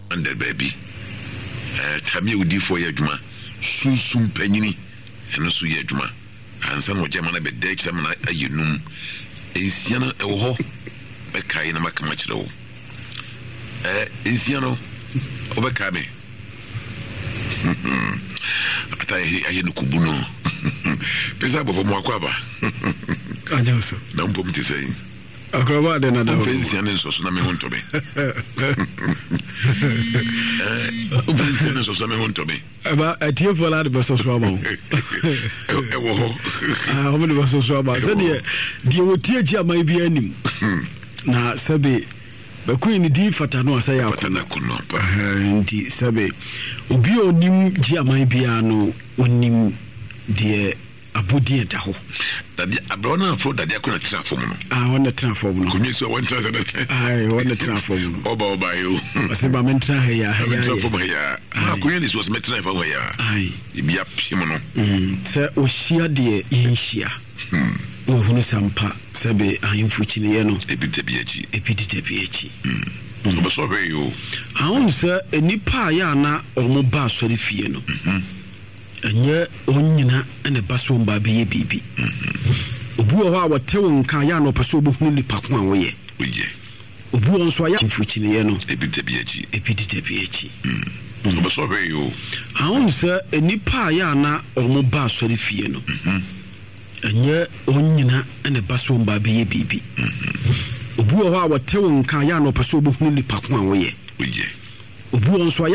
under baby tamia udi for ye adwuma sunsum panyini eno so ye adwuma ansa no jema na be de kyema na ayenum ensia no ewo ho be kai na maka ma kire wo ensia no obeka me ata aye no kubuno pesa bofo mo akwaba anyaso na mpom ti sei akwaba de na da ensia no so na me hontobe ensia no so me hontobe aba atie fola de so aba ewo ho ho de so aba se de wotie ji amai bi anim na sabe bakui ni di fata no asa ya kono pa nti sabe obi onim ji amai bia no onim de abodie da ho dade abrona afro dade akona trafom no wona trafom no kunyi so won transa wona trafom no oba yo ase ba mentra ha ya trafom ya kunyi ni so metra fa ho ya bia pim no se ohia de inhia ohunu sampa sabe ahimfu chine ye no epidite biachi so so hwe yo ahun se enipa ya na omo ba asori fie no anya onyina ene baso mba be ye bibi obu ho a wotewo nka ya no peso obohunu nipa ko a woye obu on so ya mfuchine ye no epidite biachi so so hwe yo ahun se enipa ya na omo ba asori fie no anya onyina ene baso mba be ye bibi obu ho a wotewo nka ya no peso obohunu nipa ko a woye obu on so